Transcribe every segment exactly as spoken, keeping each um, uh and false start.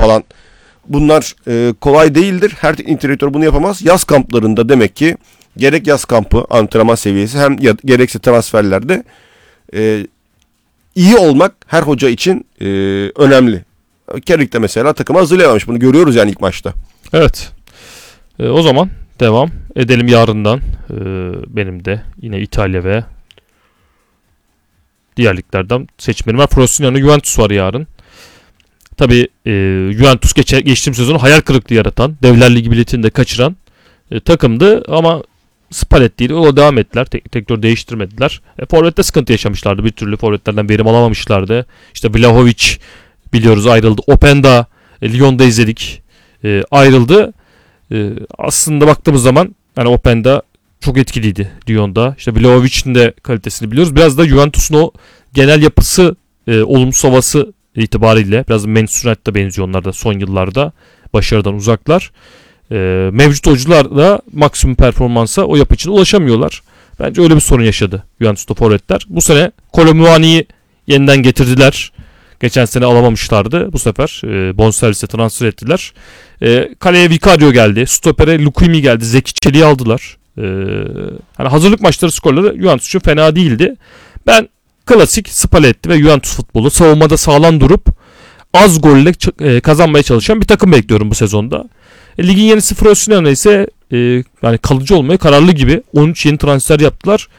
falan. Bunlar e, kolay değildir. Her teknik direktör bunu yapamaz. Yaz kamplarında demek ki gerek yaz kampı antrenman seviyesi hem ya, gerekse transferlerde e, iyi olmak her hoca için e, önemli. Carrick de mesela takımı hazırlayamamış. Bunu görüyoruz yani ilk maçta. Evet. E, o zaman devam edelim yarından. E, benim de yine İtalya ve diğer liglerden seçmenim var. Frosinone Juventus var yarın. Tabii e, Juventus geçe, geçtiğim sezonu hayal kırıklığı yaratan, Devler Ligi biletini de kaçıran e, takımdı ama Spalletti'yle o devam ettiler. Teknik direktör değiştirmediler. E, Forvet'te sıkıntı yaşamışlardı. Bir türlü forvetlerden verim alamamışlardı. İşte Vlahovic biliyoruz ayrıldı. Openda e, Lyon'da izledik. E, ayrıldı. E, aslında baktığımız zaman yani Openda çok etkiliydi Lyon'da. İşte Vlahovic'in de kalitesini biliyoruz. Biraz da Juventus'un o genel yapısı, e, olumsuz havası itibariyle biraz Manchester United'a benziyor onlar da son yıllarda. Başarıdan uzaklar. Ee, mevcut oyuncular da maksimum performansa o yapı için ulaşamıyorlar. Bence öyle bir sorun yaşadı Juventus'ta forvetler. Bu sene Kolo Muani'yi yeniden getirdiler. Geçen sene alamamışlardı. Bu sefer e, bonservise transfer ettiler. E, kaleye Vicario geldi. Stopper'e Lukumi geldi. Zeki Çelik'i aldılar. E, hani hazırlık maçları skorları Juventus için fena değildi. Ben klasik Spalletti ve Juventus futbolu savunmada sağlam durup az golle ç- kazanmaya çalışan bir takım bekliyorum bu sezonda. E, ligin yenisi Frosinone ise e, yani kalıcı olmaya kararlı gibi on üç yeni transfer yaptılar.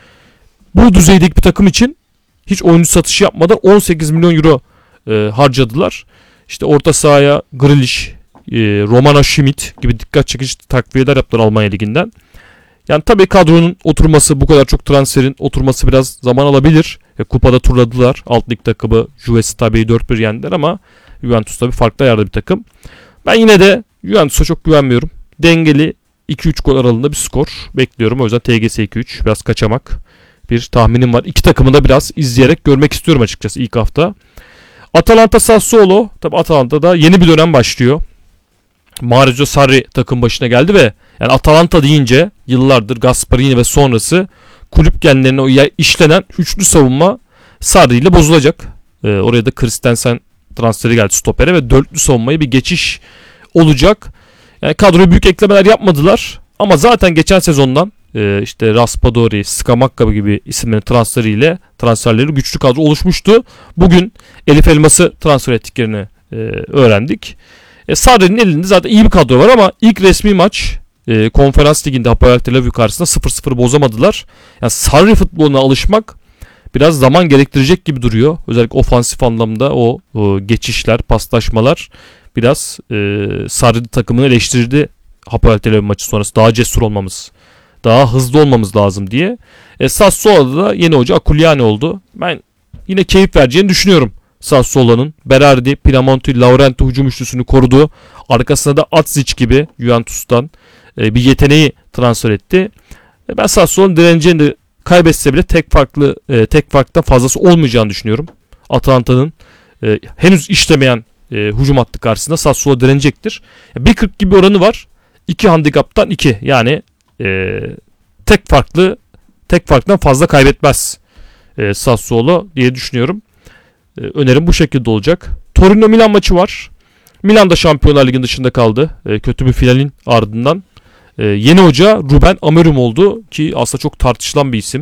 Bu düzeydeki bir takım için hiç oyuncu satışı yapmadan on sekiz milyon euro e, harcadılar. İşte orta sahaya Grealish, e, Romano Schmidt gibi dikkat çekici takviyeler yaptılar Almanya Ligi'nden. Yani tabii kadronun oturması, bu kadar çok transferin oturması biraz zaman alabilir. E, kupada turladılar. Alt lig takımı Juve Stabia'yı dört bir yendiler ama Juventus tabii farklı ayarda bir takım. Ben yine de Juventus'a çok güvenmiyorum. Dengeli iki üç gol aralığında bir skor bekliyorum. O yüzden T G S iki üç biraz kaçamak bir tahminim var. İki takımı da biraz izleyerek görmek istiyorum açıkçası ilk hafta. Atalanta Sassuolo. Tabii Atalanta'da yeni bir dönem başlıyor. Maurizio Sarri takım başına geldi ve yani Atalanta deyince yıllardır Gasparini ve sonrası kulüp genlerine o işlenen üçlü savunma Sarri ile bozulacak. Ee, oraya da Christensen transferi geldi stopere ve dörtlü savunmaya bir geçiş olacak. Yani kadroya büyük eklemeler yapmadılar ama zaten geçen sezondan e, işte Raspadori, Scamacca gibi isimlerin transferiyle transferleri güçlü kadro oluşmuştu. Bugün Elif Elmas'ı transfer ettiklerini e, öğrendik. E, Sarri'nin elinde zaten iyi bir kadro var ama ilk resmi maç e, Konferans Ligi'nde Hapoel Tel Aviv karşısında sıfır sıfır bozamadılar. Yani Sarri futboluna alışmak biraz zaman gerektirecek gibi duruyor. Özellikle ofansif anlamda o, o geçişler, paslaşmalar biraz e, Sarri takımını eleştirdi Hapoel Tel Aviv maçı sonrası. Daha cesur olmamız, daha hızlı olmamız lazım diye. E, Sassuolo'da da yeni hoca Akuliani oldu. Ben yine keyif vereceğini düşünüyorum. Sassuolo'nun Berardi, Pinamonti, Laurenti hücum üçlüsünü korudu. Arkasına da Atsic gibi Juventus'tan e, bir yeteneği transfer etti. E, ben Sassuolo'nun direneceğini de kaybetse bile tek farklı e, tek farktan fazlası olmayacağını düşünüyorum. Atalanta'nın e, henüz işlemeyen e, hücum hattı karşısında Sassuolo direnecektir. bir kırk gibi oranı var. iki handikaptan iki. Yani e, tek farklı tek farktan fazla kaybetmez e, Sassuolo diye düşünüyorum. E, önerim bu şekilde olacak. Torino Milan maçı var. Milan da Şampiyonlar Ligi'nin dışında kaldı. E, kötü bir finalin ardından. Ee, yeni hoca Ruben Amorim oldu ki aslında çok tartışılan bir isim.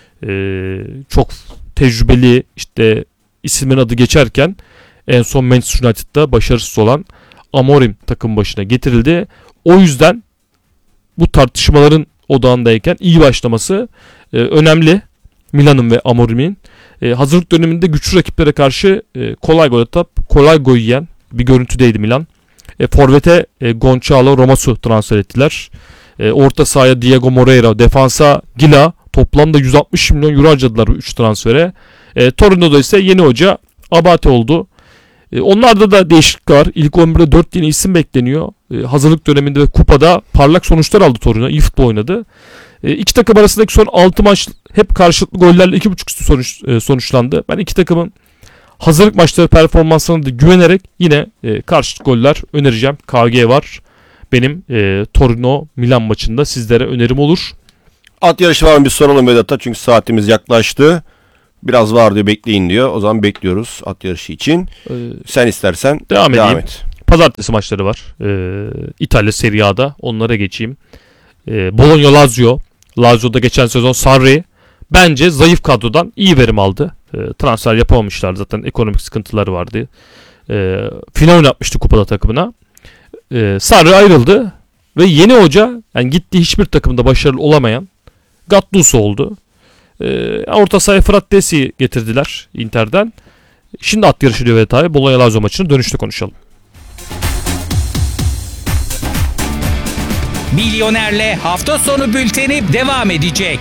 Ee, çok tecrübeli işte isimlerin adı geçerken en son Manchester United'da başarısız olan Amorim takım başına getirildi. O yüzden bu tartışmaların odağındayken iyi başlaması e, önemli. Milan'ın ve Amorim'in e, hazırlık döneminde güçlü rakiplere karşı e, kolay gol atıp kolay gol yiyen bir görüntüdeydi Milan. E, Forvet'e e, Gonçalo Romasu transfer ettiler. E, orta sahaya Diego Moreira, defansa Gila, toplamda yüz altmış milyon euro harcadılar bu üç transfere. E, Torino'da ise yeni hoca Abate oldu. E, onlarda da değişiklik var. İlk on birde dört yeni isim bekleniyor. E, hazırlık döneminde ve kupada parlak sonuçlar aldı Torino. İyi futbol oynadı. E, iki takım arasındaki son altı maç hep karşılıklı gollerle iki buçuk üstü sonuç, e, sonuçlandı. Ben iki takımın hazırlık maçları performanslarına da güvenerek yine e, karşılıklı goller önereceğim. K G var. Benim e, Torino Milan maçında sizlere önerim olur. At yarışı var mı bir soralım Vedat'a çünkü saatimiz yaklaştı. Biraz var diyor bekleyin diyor. O zaman bekliyoruz at yarışı için. Ee, Sen istersen devam, devam edeyim. et. Pazartesi maçları var. Ee, İtalya Serie A'da. Onlara geçeyim. Ee, Bologna Lazio. Lazio'da geçen sezon Sarri bence zayıf kadrodan iyi verim aldı. Ee, transfer yapamamışlar, zaten ekonomik sıkıntıları vardı. Ee, final oynatmıştı kupada takımına. Ee, Sarri ayrıldı ve yeni hoca, yani gittiği hiçbir takımda başarılı olamayan Gattuso oldu. Ee, orta sahaya Fırat Desi'yi getirdiler Inter'den. Şimdi at yarışı diyor ve tabi Bologna Lazio maçını dönüşte konuşalım. Milyoner'le hafta sonu bülteni devam edecek.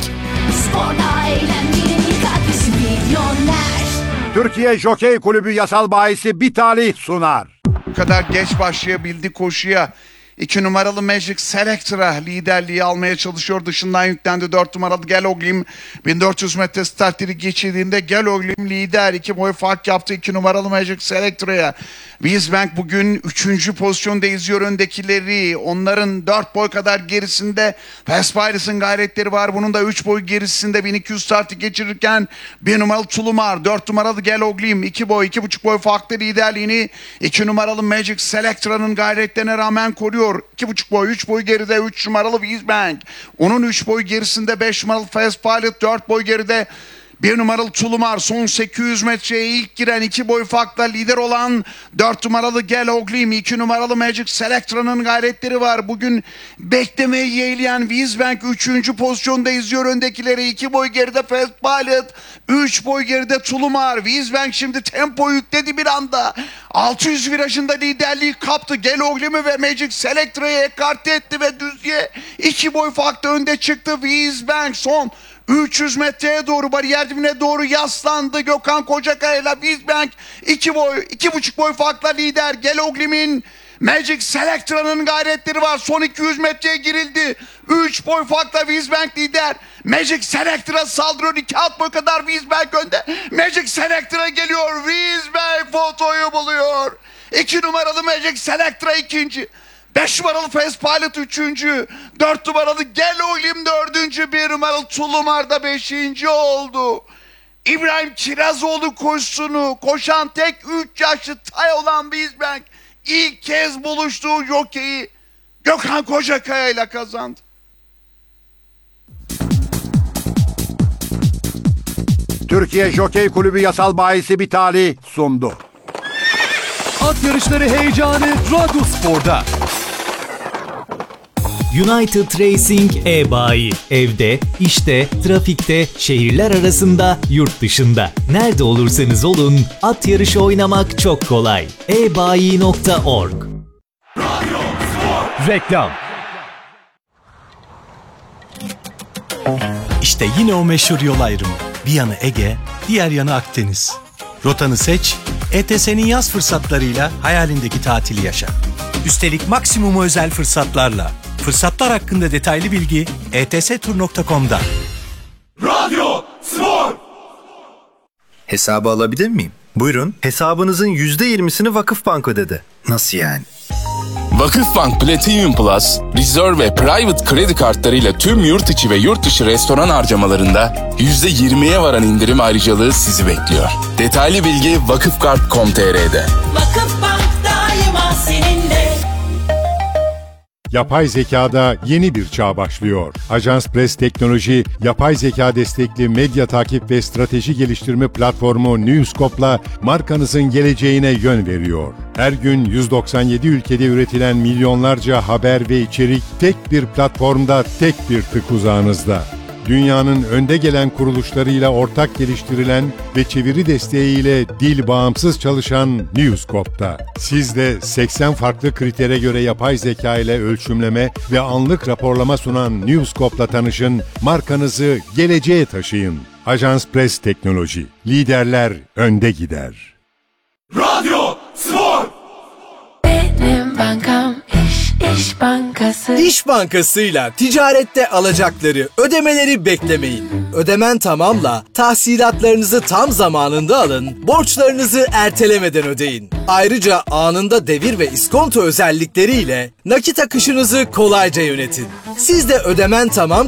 Sporla eğlenmenin katkısı Milyoner. Türkiye Jokey Kulübü yasal bahisi bir talih sunar. Bu kadar geç başlayabildi koşuya. İki numaralı Magic Selectra liderliği almaya çalışıyor. Dışından yüklendi dört numaralı Geloglim. bin dört yüz metre startleri geçirdiğinde Geloglim lider. iki boy fark yaptı iki numaralı Magic Selectra'ya. Wiesbank bugün üçüncü pozisyonda izliyor öndekileri. Onların dört boy kadar gerisinde Fast Pirate'ın gayretleri var. Bunun da üç boy gerisinde bin iki yüz startı geçirirken bir numaralı Tulumar, dört numaralı Geloglim, iki boy, iki buçuk boy farklı liderliğini iki numaralı Magic Selectra'nın gayretlerine rağmen koruyor. iki buçuk boy, üç boy geride üç numaralı Wiesbank. Onun üç boy gerisinde beş numaralı Fast Pilot, dört boy geride bir numaralı Tulumar. Son sekiz yüz metreye ilk giren iki boy farkla lider olan dört numaralı Geloglim, iki numaralı Magic Selectra'nın gayretleri var. Bugün beklemeyi yeğleyen Wiesbank üçüncü pozisyonda izliyor öndekileri. iki boy geride Fast Pilot, üç boy geride Tulumar. Wiesbank şimdi tempo yükledi bir anda. altı yüz virajında liderliği kaptı. Geloglim'i ve Magic Selectra'yı ekarte etti ve düzlüğe iki boy farklı önde çıktı. Wiesbank son üç yüz metreye doğru, bariyer dibine doğru yaslandı. Gökhan Kocakaya ile Wiesbank iki boy, iki buçuk boy farkla lider. Geloglim'in Magic Selectra'nın gayretleri var. Son iki yüz metreye girildi. üç boy farkla Wiesbank lider. Magic Selectra saldırıyor. iki alt boy kadar Wiesbank önde. Magic Selectra geliyor. Wiesbank fotoyu buluyor. iki numaralı Magic Selectra ikinci. beş numaralı Fast Pilot üçüncü. dört numaralı Geloglim dördüncü. bir numaralı Tulumar da beşinci oldu. İbrahim Kirazoğlu koşusunu koşan tek üç yaşlı tay olan Wiesbank ilk kez buluştuğu jokeyi Gökhan Kocakaya ile kazandı. Türkiye Jokey Kulübü yasal bahisi bir talih sundu. At yarışları heyecanı Radyospor'da. United Racing e-bayi. Evde, işte, trafikte, şehirler arasında, yurt dışında. Nerede olursanız olun, at yarışı oynamak çok kolay. e bayi nokta org. Reklam. İşte yine o meşhur yol ayrımı. Bir yanı Ege, diğer yanı Akdeniz. Rotanı seç, E T S'nin yaz fırsatlarıyla hayalindeki tatili yaşa. Üstelik maksimumu özel fırsatlarla. Fırsatlar hakkında detaylı bilgi e t s tur nokta com'da. Radyo Spor. Hesabı alabilir miyim? Buyurun. Hesabınızın yüzde yirmisini Vakıfbank ödedi. Nasıl yani? Vakıfbank Platinum Plus, Reserve ve Private kredi kartlarıyla tüm yurt içi ve yurt dışı restoran harcamalarında yüzde yirmiye varan indirim ayrıcalığı sizi bekliyor. Detaylı bilgi vakıfkart nokta com nokta t r'de. Vakıfbank daima seninle. Yapay zekada yeni bir çağ başlıyor. Ajans Press Teknoloji, yapay zeka destekli medya takip ve strateji geliştirme platformu Newscope'la markanızın geleceğine yön veriyor. Her gün yüz doksan yedi ülkede üretilen milyonlarca haber ve içerik tek bir platformda, tek bir tık uzağınızda. Dünyanın önde gelen kuruluşlarıyla ortak geliştirilen ve çeviri desteğiyle dil bağımsız çalışan Newscope'da. Siz de seksen farklı kritere göre yapay zeka ile ölçümleme ve anlık raporlama sunan Newscope'la tanışın, markanızı geleceğe taşıyın. Ajans Press Teknoloji. Liderler önde gider. Radyo Spor. Benim bankam İş, İş Bankası. İş Bankası'yla ticarette alacakları, ödemeleri beklemeyin. Ödemen tamamla tahsilatlarınızı tam zamanında alın, borçlarınızı ertelemeden ödeyin. Ayrıca anında devir ve iskonto özellikleriyle nakit akışınızı kolayca yönetin. Siz de ödemen tamam